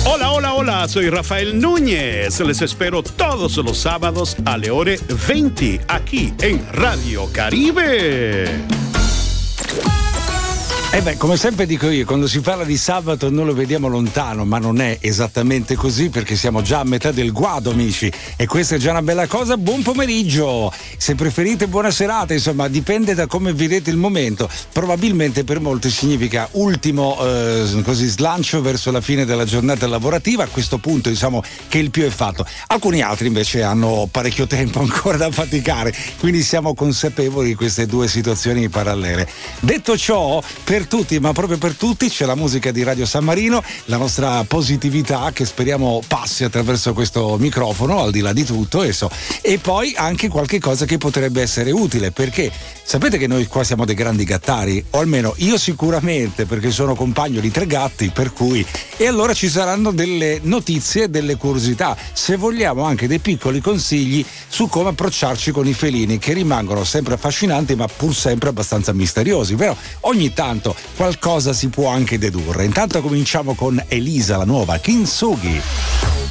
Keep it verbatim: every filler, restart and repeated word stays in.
Hola, hola, hola, soy Rafael Núñez. Les espero todos los sábados a le ore venti aquí en Radio Caribe. Eh beh, come sempre dico io, quando si parla di sabato noi lo vediamo lontano, ma non è esattamente così, perché siamo già a metà del guado, amici, e questa è già una bella cosa. Buon pomeriggio, se preferite buona serata, insomma dipende da come vedete il momento. Probabilmente per molti significa ultimo eh, così slancio verso la fine della giornata lavorativa. A questo punto diciamo che il più è fatto. Alcuni altri invece hanno parecchio tempo ancora da faticare, quindi siamo consapevoli di queste due situazioni parallele. Detto ciò, per tutti, ma proprio per tutti, c'è la musica di Radio San Marino, la nostra positività che speriamo passi attraverso questo microfono, al di là di tutto, e, so. e poi anche qualche cosa che potrebbe essere utile, perché sapete che noi qua siamo dei grandi gattari, o almeno io sicuramente, perché sono compagno di tre gatti, per cui, e allora ci saranno delle notizie, delle curiosità, se vogliamo anche dei piccoli consigli su come approcciarci con i felini, che rimangono sempre affascinanti ma pur sempre abbastanza misteriosi, però ogni tanto qualcosa si può anche dedurre. Intanto cominciamo con Elisa, la nuova Kintsugi.